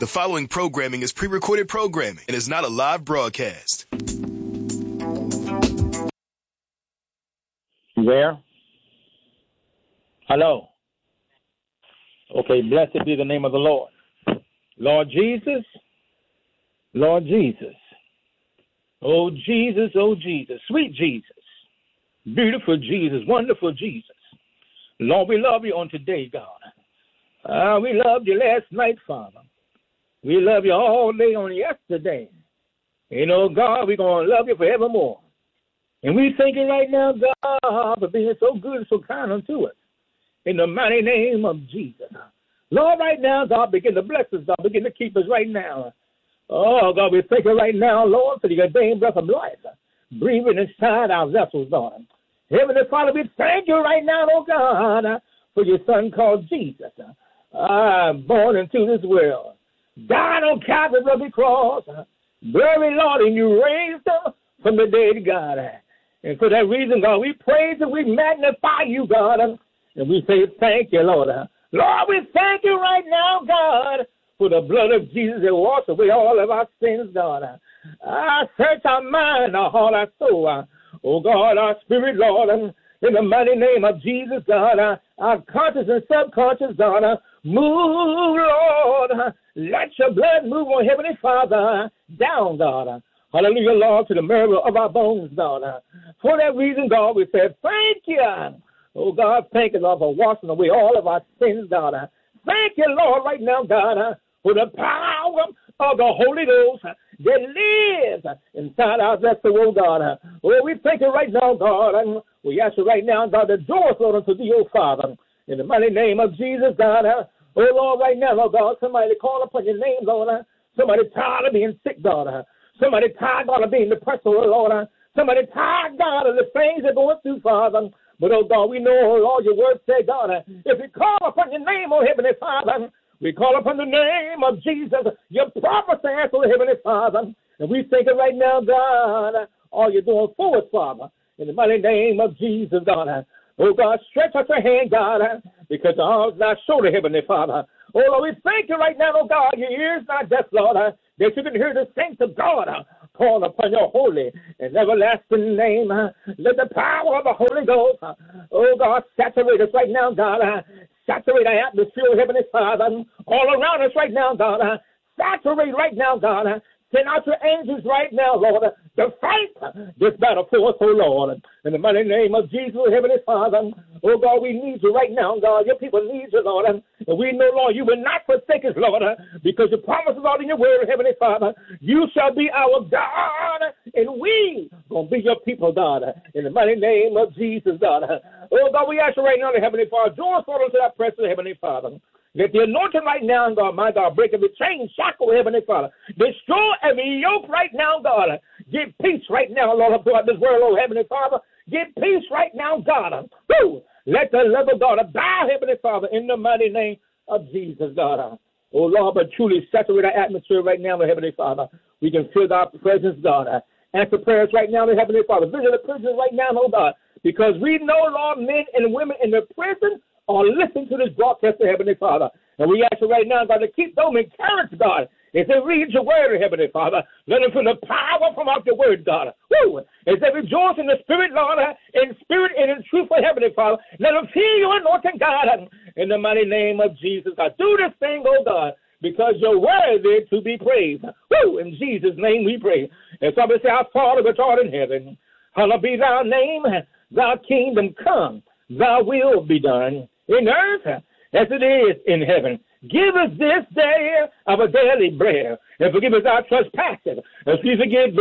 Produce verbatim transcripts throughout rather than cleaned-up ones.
The following programming is pre-recorded programming and is not a live broadcast. There? Hello. Okay, blessed be the name of the Lord. Lord Jesus, Lord Jesus. Oh, Jesus, oh, Jesus, sweet Jesus, beautiful Jesus, wonderful Jesus. Lord, we love you on today, God. Uh, we loved you last night, Father. We love you all day on yesterday. You know, God, we're going to love you forevermore. And we thank you right now, God, for being so good and so kind unto us. In the mighty name of Jesus. Lord, right now, God, begin to bless us, God. Begin to keep us right now. Oh, God, we thank you right now, Lord, for the ordained breath of life. Breathing inside our vessels, God. Heavenly Father, we thank you right now, oh God, for your son called Jesus. Uh, born into this world. Died on Calvary's rugged cross, very Lord, and you raised him from the dead, God. And for that reason, God, we praise and we magnify you, God, and we say thank you, Lord. Lord, we thank you right now, God, for the blood of Jesus that washes away all of our sins, God. I search our mind, our heart, our soul, oh God, our spirit, Lord, and in the mighty name of Jesus, God, our conscious and subconscious, God, move, Lord. Let your blood move on Heavenly Father down, God. Hallelujah, Lord, to the marrow of our bones, God. For that reason, God, we say thank you. Oh, God, thank you, Lord, for washing away all of our sins, God. Thank you, Lord, right now, God, for the power of the Holy Ghost that lives inside our vessel, oh, God. Oh, we thank you right now, God. And we ask you right now, God, to draw us, Lord, unto thee, oh, Father. In the mighty name of Jesus, God. Oh, Lord, right now, oh, God, somebody call upon your name, Lord. Somebody tired of being sick, God. Somebody tired, God, of being depressed, oh, Lord. Somebody tired, God, of the things they're going through, Father. But, oh, God, we know, oh, Lord, your word said, God, if we call upon your name, oh, Heavenly Father, we call upon the name of Jesus, your promise answer, oh, Heavenly Father. And we think it right now, God, all you're doing for us, Father. In the mighty name of Jesus, God. Oh, God, stretch out your hand, God, because the arms not shoulder, Heavenly Father. Oh, Lord, we thank you right now, oh, God, your ears not deaf, Lord, that you can hear the saints of God call upon your holy and everlasting name. Let the power of the Holy Ghost, oh, God, saturate us right now, God. Saturate our atmosphere, Heavenly Father, all around us right now, God. Saturate right now, God. Send out your angels right now, Lord, to fight this battle for us, oh Lord. In the mighty name of Jesus, Heavenly Father, oh God, we need you right now, God. Your people need you, Lord. And we know, Lord, you will not forsake us, Lord, because your promises are in your word, Heavenly Father. You shall be our God, and we going to be your people, God. In the mighty name of Jesus, God. Oh God, we ask you right now, Heavenly Father, draw us forward to that presence, Heavenly Father. Let the anointing right now, God, my God, break every chain, shackle, Heavenly Father. Destroy every yoke right now, God. Give peace right now, Lord, throughout this world, oh Heavenly Father. Give peace right now, God. Woo! Let the love of God abound, Heavenly Father, in the mighty name of Jesus, God. Oh, Lord, but truly saturate our atmosphere right now, Heavenly Father. We can feel our presence, God. Answer prayers right now, Heavenly Father. Visit the prisons right now, oh God, because we know, Lord, men and women in the prison or listen to this broadcast, Heavenly Father. And we ask you right now, God, to keep them encouraged, God. As they read your word, Heavenly Father, let them feel the power from out your word, God. Woo! As they rejoice in the Spirit, Lord, in spirit and in truth, Heavenly Father, let them feel your anointing, God. In the mighty name of Jesus, God, do this thing, oh God, because you're worthy to be praised. Woo! In Jesus' name we pray. And somebody say, our Father which art in heaven, hallowed be thy name, thy kingdom come, thy will be done in earth as it is in heaven. Give us this day our daily bread, and forgive us our trespasses, as we forgive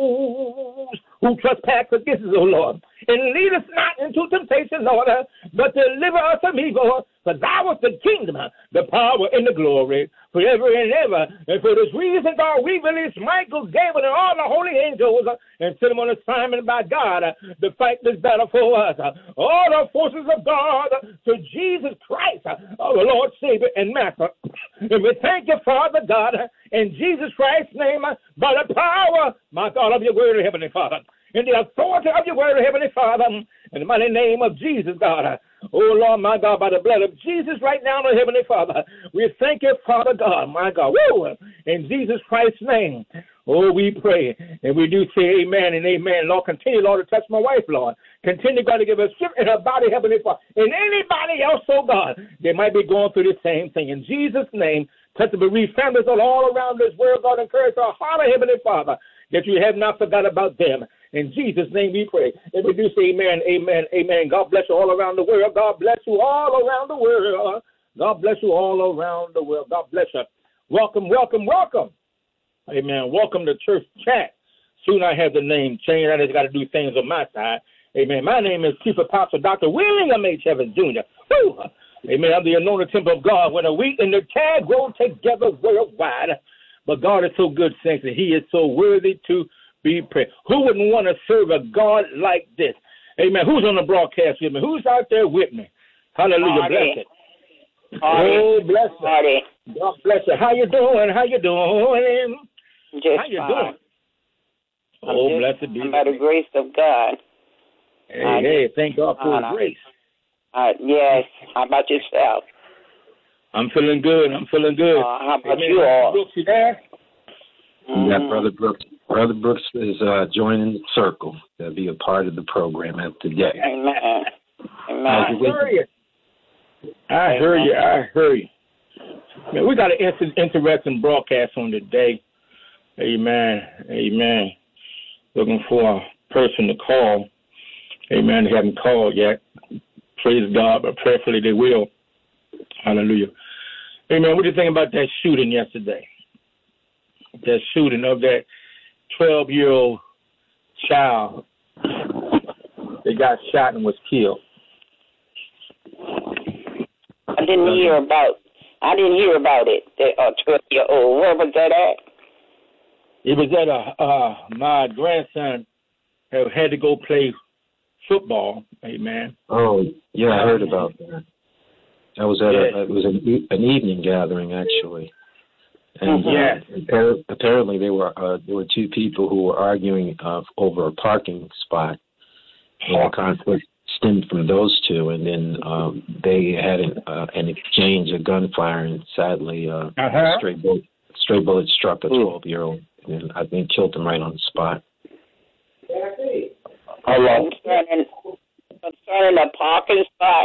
those who trespass against us, O Lord. And lead us not into temptation, Lord, but deliver us from evil. For thou art the kingdom, the power, and the glory, forever and ever. And for this reason, God, we release Michael, Gabriel, and all the holy angels, and send them on assignment by God to fight this battle for us. All the forces of God to Jesus Christ, our Lord, Savior, and Master. And we thank you, Father God, in Jesus Christ's name, by the power, my God, of your word, Heavenly Father, in the authority of your word, Heavenly Father, in the mighty name of Jesus, God. Oh, Lord, my God, by the blood of Jesus right now, Lord Heavenly Father, we thank you, Father God, my God. Woo! In Jesus Christ's name, oh, we pray, and we do say amen and amen. Lord, continue, Lord, to touch my wife, Lord. Continue, God, to give her strength in her body, Heavenly Father. And anybody else, oh, God, they might be going through the same thing. In Jesus' name, touch the bereaved families all around this world, God, encourage our heart, Heavenly Father, that you have not forgot about them. In Jesus' name we pray. And we do say amen, amen, amen. God bless you all around the world. God bless you all around the world. God bless you all around the world. God bless you. Welcome, welcome, welcome. Amen. Welcome to Church Chat. Soon I have the name changed. I just got to do things on my side. Amen. My name is Chief Apostle Doctor William H. Evans, Junior Woo. Amen. I'm the anointed temple of God. When the wheat and the tag grow together worldwide. But God is so good, saints, and he is so worthy to be praised. Who wouldn't want to serve a God like this? Amen. Who's on the broadcast with me? Who's out there with me? Hallelujah. Marty. Bless it. Marty. Oh, bless it. Marty. God bless you. How you doing? How you doing? Just How you fine. doing? Oh, just, blessed be by the grace of God. Hey, I hey, just, thank God for uh, his grace. Uh, yes. How about yourself? I'm feeling good. I'm feeling good. Uh, how about Amen. you all? Brooks, you there? Mm-hmm. Yeah, Brother Brooks. Brother Brooks is uh, joining the circle to be a part of the program today. Amen. Amen. I heard you. I heard you. I heard you. Man, we got an inter- interesting broadcast on today. Amen. Amen. Looking for a person to call. Amen. They haven't called yet. Praise God, but prayerfully they will. Hallelujah. Amen. What do you think about that shooting yesterday? That shooting of that twelve-year-old child that got shot and was killed. I didn't hear about. I didn't hear about it. The uh, twelve-year-old. Where was that at? It was at a. Uh, my grandson had, had to go play football. Amen. Oh, yeah, I heard about that. That was at yes. a. It was an, an evening gathering actually. And yes. uh, apparently there were uh, there were two people who were arguing uh, over a parking spot. And the conflict stemmed from those two, and then um, they had an, uh, an exchange of gunfire, and sadly, uh, uh-huh. stray bullet stray bullet struck a twelve-year-old, and I think killed him right on the spot. Hello. Concerning, concerning a parking spot.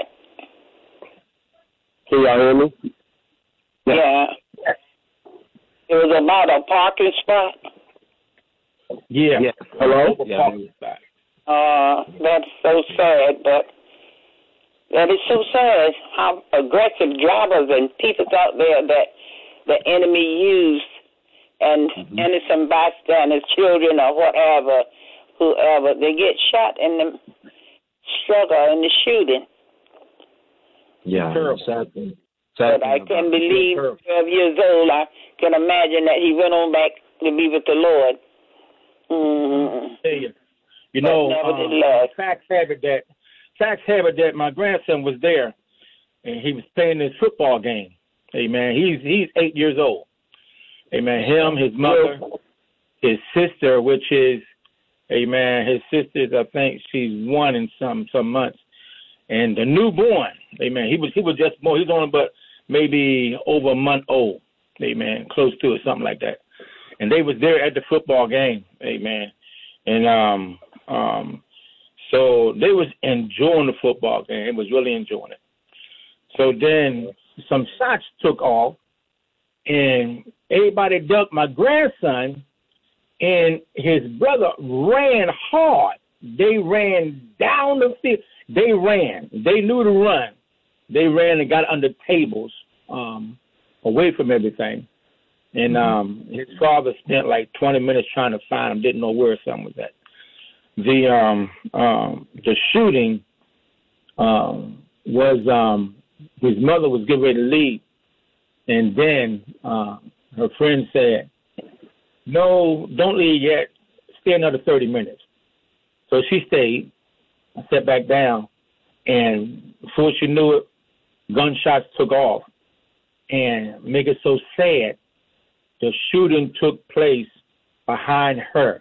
Can y'all hear me? Yeah. It was about a parking spot. Yeah. yeah. Hello? Yeah. Uh, that's so sad, but that is so sad how aggressive drivers and people out there that the enemy used and mm-hmm. innocent bystanders, children or whatever, whoever, they get shot in the struggle in the shooting. Yeah, sad. But I can't believe twelve years old. I can imagine that he went on back to be with the Lord. Mm-hmm. You know, um, facts have it that facts have it that my grandson was there, and he was playing this football game. Amen. He's he's eight years old. Amen. Him, his mother, his sister, which is, amen. His sister's, I think she's one in some some months, and the newborn. Amen. He was he was just more. He's only but maybe over a month old. Amen. Close to it, something like that. And they was there at the football game. Amen. And um. Um, so they was enjoying the football game. They was really enjoying it. So then some shots took off, and everybody ducked. My grandson and his brother ran hard. They ran down the field. They ran. They knew to run. They ran and got under tables, um, away from everything. And um, his father spent like twenty minutes trying to find him. Didn't know where something was at. The um, um, the shooting um, was um, his mother was getting ready to leave, and then uh, her friend said, "No, don't leave yet. Stay another thirty minutes." So she stayed. I sat back down, and before she knew it, gunshots took off, and make it so sad, the shooting took place behind her.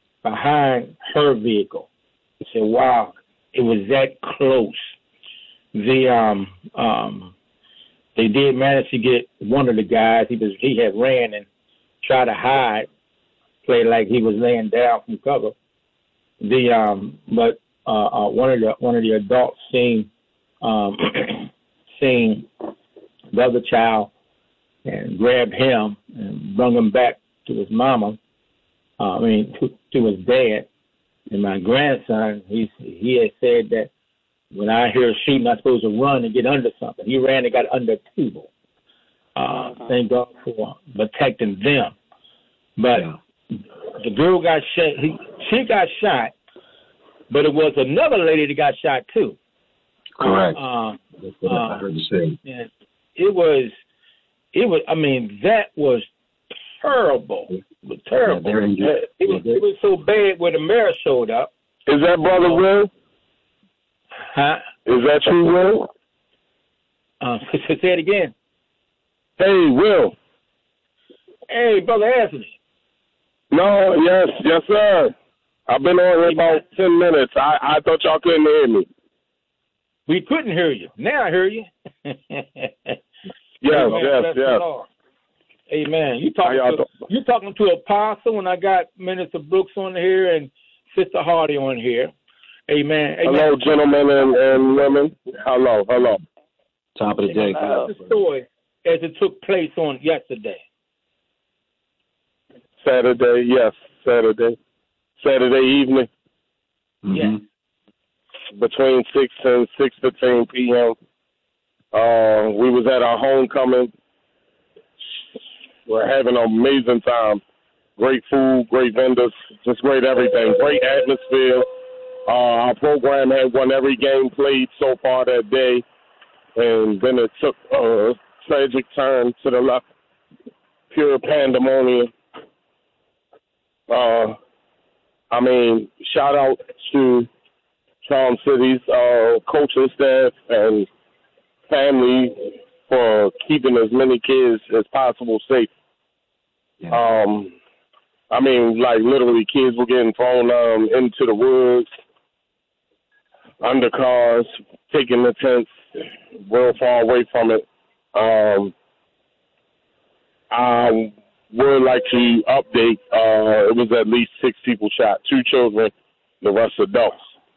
Behind her vehicle. I said, wow, it was that close. the um um they did manage to get one of the guys. He was he had ran and tried to hide, play like he was laying down from cover. The um but uh, uh one of the one of the adults seen um seen the other child and grabbed him and brought him back to his mama. Uh, I mean to, to his dad. And my grandson, he he had said that when I hear shooting, I'm supposed to run and get under something. He ran and got under a table. Uh, thank God for protecting them. But yeah. The girl got shot. He, she got shot, but it was another lady that got shot too. Correct. Uh, That's what uh, I heard you say. And it was, it was. I mean, that was terrible. It was terrible. Yeah, it, it, was, it was so bad when the mayor showed up. Is that Brother Will? Huh? Is that you, Will? Uh, say it again. Hey, Will. Hey, Brother Anthony. No, yes, yes, sir. I've been on here about ten minutes. I, I thought y'all couldn't hear me. We couldn't hear you. Now I hear you. yes, Amen. yes, Bless yes. Amen. You talking to you talking to Apostle, and I got Minister Brooks on here and Sister Hardy on here. Amen. Amen. Hello, gentlemen and, and women. Hello, hello. Top of the day. Tell the story as it took place on yesterday. Saturday, yes, Saturday. Saturday evening. Mm-hmm. Yes. Between six and six fifteen p.m. Uh, we was at our homecoming. We're having an amazing time. Great food, great vendors, just great everything. Great atmosphere. Uh, our program had won every game played so far that day, and then it took a tragic turn to the left. Pure pandemonium. Uh, I mean, shout out to Charm City's uh, coaching staff and family for keeping as many kids as possible safe. Yeah. Um, I mean, like literally, kids were getting thrown um, into the woods, under cars, taking the tents, real far away from it. Um, I would like to update. Uh, it was at least six people shot, two children, the rest adults.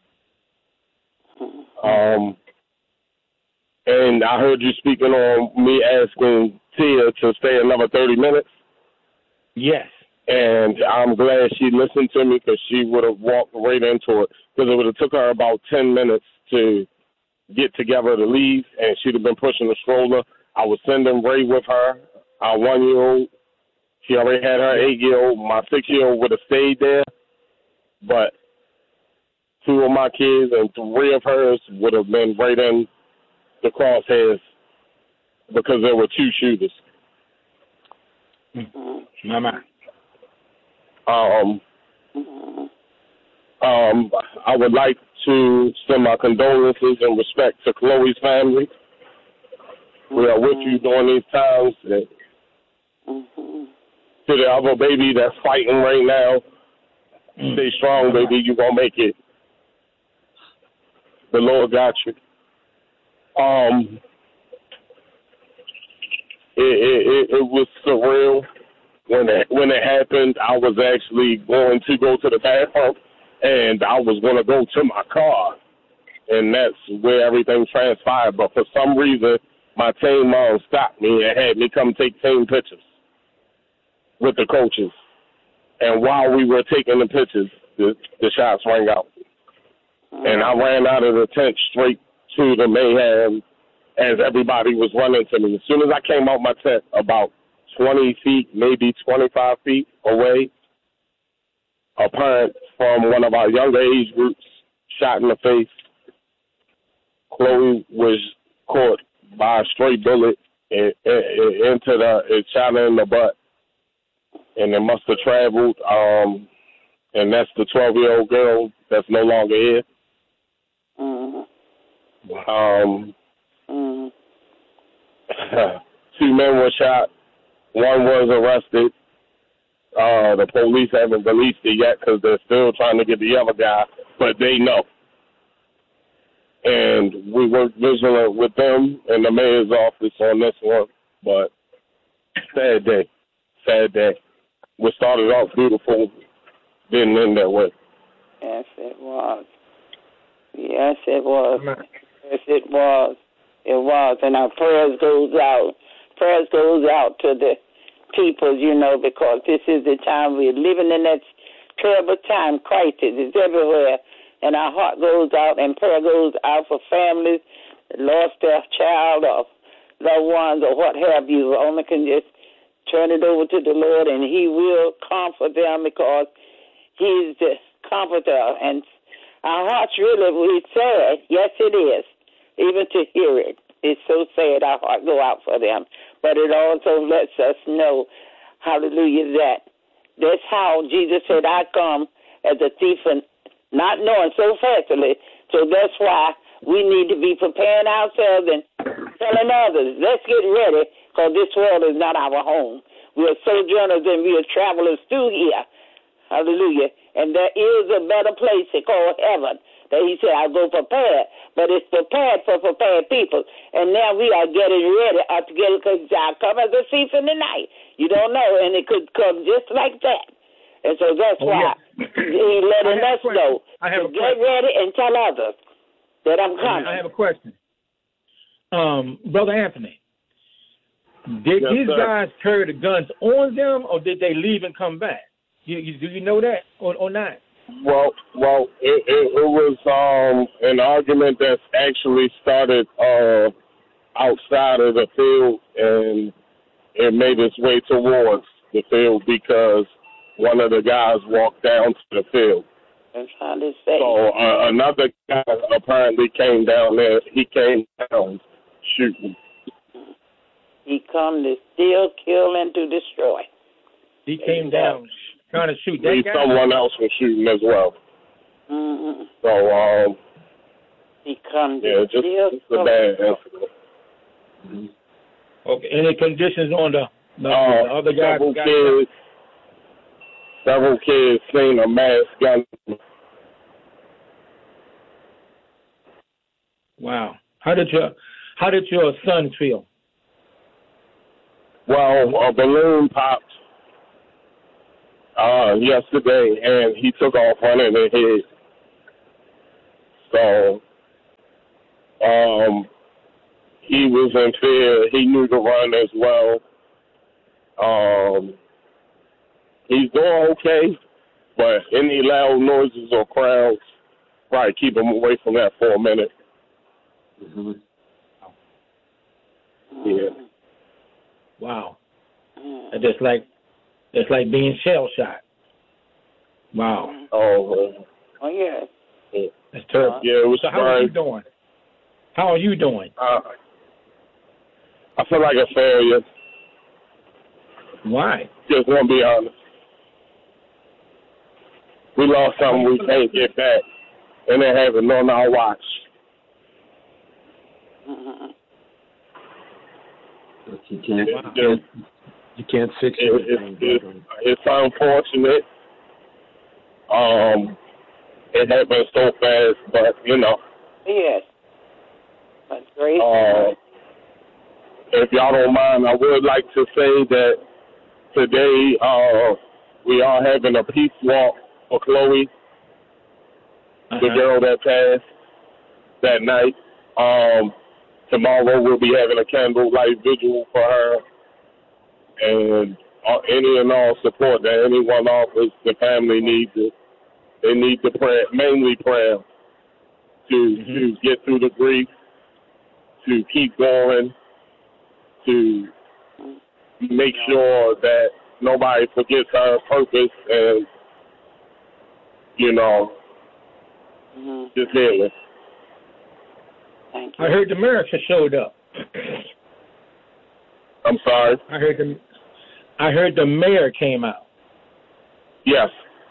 Um, and I heard you speaking on me asking Tia to stay another thirty minutes. Yes. And I'm glad she listened to me because she would have walked right into it because it would have took her about ten minutes to get together to leave, and she'd have been pushing the stroller. I was sending Ray with her, our one-year-old. She already had her eight-year-old. My six-year-old would have stayed there, but two of my kids and three of hers would have been right in the crosshairs because there were two shooters. Mm-hmm. Mama. Um, um, I would like to send my condolences and respect to Chloe's family. We are with you during these times. And mm-hmm. to the other baby that's fighting right now, stay strong, baby. You're going to make it. The Lord got you. Um, it, it, it, it was surreal. When it, when it happened, I was actually going to go to the bathroom, and I was going to go to my car, and that's where everything transpired. But for some reason, my team mom stopped me and had me come take team pictures with the coaches. And while we were taking the pictures, the, the shots rang out. And I ran out of the tent straight to the mayhem as everybody was running to me. As soon as I came out my tent, about twenty feet, maybe twenty-five feet away, a parent from one of our younger age groups shot in the face. Chloe was caught by a stray bullet in, in, into the, it shot her in the butt, and it must have traveled, um, and that's the twelve-year-old girl that's no longer here. Mm-hmm. Um, mm-hmm. Two men were shot. One was arrested. Uh, the police haven't released it yet because they're still trying to get the other guy, but they know. and we work vigilant with them in the mayor's office on this one. But sad day, sad day. We started off beautiful, didn't end that way. Yes, it was. Yes, it was. Yes, it was. It was. And our prayers goes out. Prayers goes out to the people, you know, because this is the time we're living in. That terrible time. Crisis is everywhere. And our heart goes out and prayer goes out for families that lost their child or loved ones or what have you. Only can just turn it over to the Lord, and he will comfort them because he's the comforter. And our hearts really, we sad. Yes, it is. Even to hear it, it's so sad. Our heart go out for them. But it also lets us know, hallelujah, that that's how Jesus said, I come as a thief and not knowing so fastly. So that's why we need to be preparing ourselves and telling others, let's get ready, because this world is not our home. We are sojourners and we are travelers through here. Hallelujah. And there is a better place called heaven that he said, I'll go prepared. But it's prepared for prepared people. And now we are getting ready to get it, because I'll come as a thief in the night. You don't know, and it could come just like that. And so that's oh, why yeah. he's letting us know to get ready and tell others that I'm coming. I have a question. Um, Brother Anthony, did yes, these sir. guys carry the guns on them, or did they leave and come back? You, you, do you know that or, or not? Well, well, it, it, it was um, an argument that's actually started uh, outside of the field, and it made its way towards the field because one of the guys walked down to the field. I'm trying to say. So uh, another guy apparently came down there. He came down shooting. He come to steal, kill, and to destroy. He came down trying to shoot. That guy? Someone else was shooting as well. Mm-hmm. So um, he come to yeah, just, steal, just a bad incident. Mm-hmm. Okay. Any conditions on the, the, uh, the other guy? Several kids. Several kids seen a mass gun. Wow. How did your How did your son feel? Well, a balloon popped uh, yesterday, and he took off running and hid. So um, he was in fear. He knew to run as well. Um, he's doing okay, but any loud noises or crowds, probably keep him away from that for a minute. Mm-hmm. Yeah. Wow. It's just like it's like being shell shot. Wow. Oh. Uh, oh yeah. yeah. That's terrible. Yeah. It was so how are you doing? How are you doing? Uh, I feel like a failure. Why? Just want to be honest. We lost something we can't get back, and they have it on our watch. Mm-hmm. You can't, wow. you can't, you can't fix it. it, it, it it's unfortunate. Um, it happened so fast, but you know. Yes. That's great. Uh, if y'all don't mind, I would like to say that today uh, we are having a peace walk for Chloe, uh-huh. the girl that passed that night. Um, tomorrow we'll be having a candlelight vigil for her, and uh, any and all support that anyone offers, the family needs it. They need the prayer, mainly prayer, to mm-hmm. to get through the grief, to keep going, to make sure that nobody forgets her purpose, and you know, mm-hmm. just healing. Thank you. I heard the America showed up. I'm sorry. I heard the I heard the mayor came out. Yes.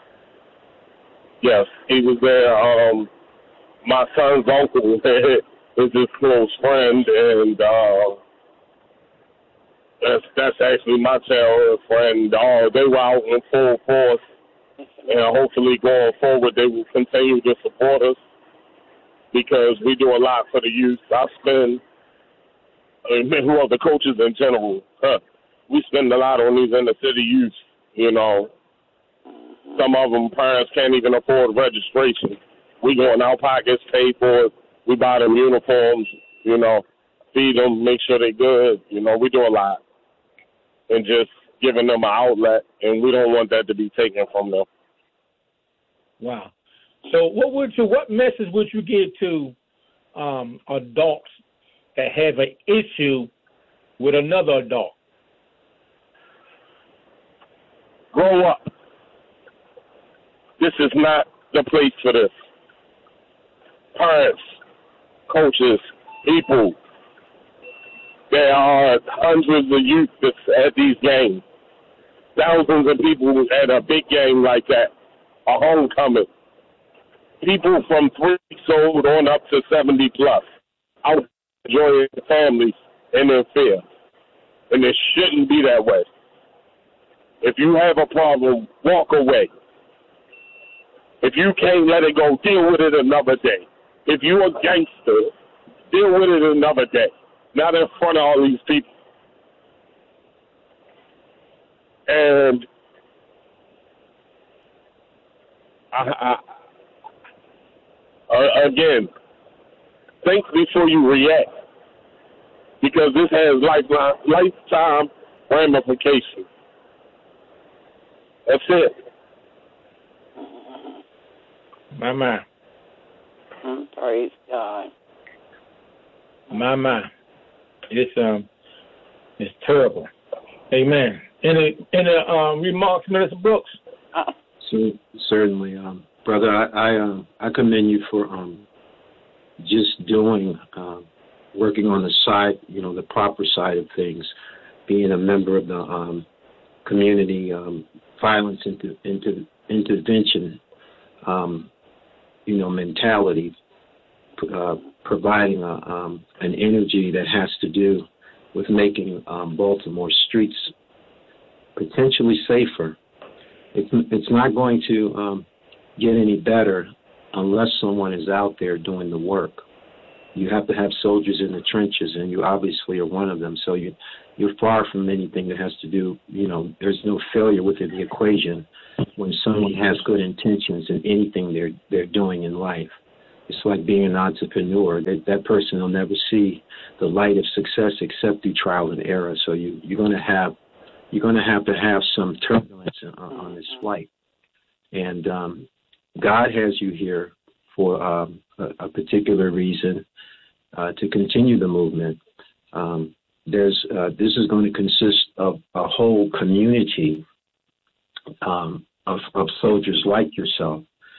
Yes, he was there. Um, my son's uncle is his close friend, and uh, that's that's actually my childhood friend. Uh, they were out in full force, and hopefully going forward they will continue to support us. because we do a lot for the youth. I spend, uh, well, the coaches in general, huh, we spend a lot on these inner city youth, you know. Some of them parents can't even afford registration. We go in our pockets, pay for it. We buy them uniforms, you know, feed them, make sure they're good. You know, we do a lot. And just giving them an outlet, and we don't want that to be taken from them. Wow. So what would you, what message would you give to um, adults that have an issue with another adult? Grow up. This is not the place for this. Parents, coaches, people, there are hundreds of youth that's at these games. Thousands of people at a big game like that, a homecoming. People from three weeks old on up to seventy plus, out enjoying their families and their fear. And it shouldn't be that way. If you have a problem, walk away. If you can't let it go, deal with it another day. If you're a gangster, deal with it another day. Not in front of all these people. And I, I, uh, again, think before you react, because this has lifeline, lifetime ramifications. That's it. My, my. Praise God. My, my. It's, um, it's terrible. Amen. Any, any um, remarks, Minister Brooks? Uh, So, certainly, um, brother, I I, um, I commend you for um, just doing, uh, working on the side, you know, the proper side of things, being a member of the um, community um, violence inter, inter, intervention, um, you know, mentality, uh, providing a, um, an energy that has to do with making um, Baltimore streets potentially safer. It's, it's not going to um, get any better unless someone is out there doing the work. You have to have soldiers in the trenches, and you obviously are one of them. So you, you're far from anything that has to do, you know, there's no failure within the equation when someone has good intentions in anything they're they're doing in life. It's like being an entrepreneur. That, that person will never see the light of success except through trial and error. So you, you're going to have You're going to have to have some turbulence on, on this flight. And um, God has you here for um, a, a particular reason, uh, to continue the movement. Um, there's uh, this is going to consist of a whole community um, of, of soldiers like yourself